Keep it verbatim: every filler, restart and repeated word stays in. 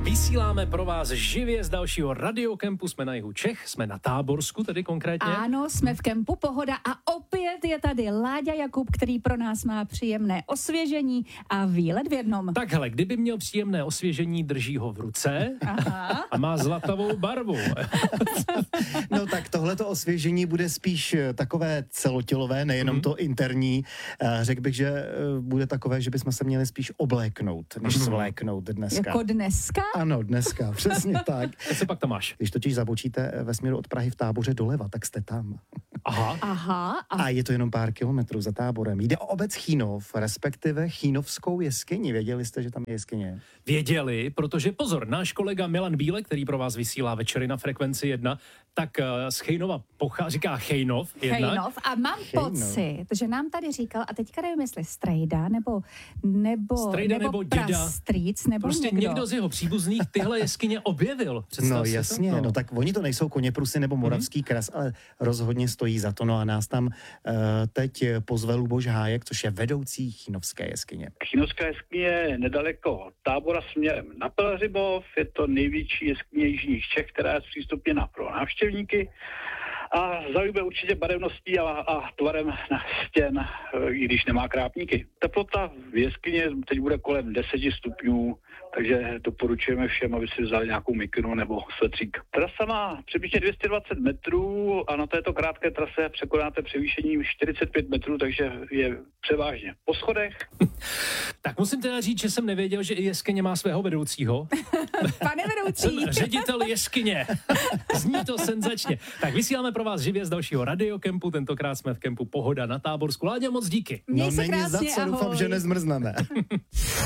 Vysíláme pro vás živě z dalšího radiokempu. Jsme na jihu Čech, jsme na Táborsku tedy konkrétně. Ano, jsme v kempu Pohoda a opět je tady Láďa Jakub, který pro nás má příjemné osvěžení a výlet v jednom. Tak hele, kdyby měl příjemné osvěžení, drží ho v ruce. Aha. A má zlatavou barvu. No tak tohleto osvěžení bude spíš takové celotělové, nejenom mm. to interní. Řekl bych, že bude takové, že bychom se měli spíš obléknout, než mm. svléknout dneska. Jako dneska? Ano, dneska, přesně tak. A co pak tam máš? Když totiž zabočíte ve směru od Prahy v Táboře doleva, tak jste tam. Aha. Aha. A... a je to jenom pár kilometrů za Táborem. Jde o obec Chýnov, respektive Chýnovskou jeskyni. Věděli jste, že tam je jeskyně? Věděli, protože pozor, náš kolega Milan Bíle, který pro vás vysílá večery na Frekvenci jedna, tak uh, z Chejnova pochází, říká Chejnov. Chejnov a mám Chejnov. pocit, že nám tady říkal, a teďka nevím, jestli Strejda, nebo nebo, Strejda nebo, nebo děda. Prastrýc, nebo prostě někdo. někdo z jeho příbuzných tyhle jeskyně objevil. Představ No si jasně, to? no. no tak oni to nejsou Koněprusy nebo Moravský mm. kras, ale rozhodně stojí za to. No a nás tam uh, teď pozve Luboš Hájek, což je vedoucí Chýnovské jeskyně. Chýnovská jeskyně je nedaleko Tábora směrem na Pelhřimov, je to největší jeskyně jižních Čech, která je zpřístupněna pro návštěvníky. A zaujme určitě barevností a, a tvarem na stěn, i když nemá krápníky. Teplota v jeskyně teď bude kolem deset stupňů, takže doporučujeme všem, aby si vzali nějakou mikinu nebo svetřík. Trasa má přibližně dvě stě dvacet metrů a na této krátké trase překonáte převýšením čtyřicet pět metrů, takže je převážně po schodech. Tak musím teda říct, že jsem nevěděl, že i jeskyně má svého vedoucího. Pane vedoucí. Jsem ředitel jeskyně. Zní to senzačně. Tak vysíláme pro vás živě z dalšího radiokempu. Tentokrát jsme v kempu Pohoda na Táborsku. Láďo, moc díky. Měj no se není krásně, za co, ahoj. doufám, že nezmrzneme.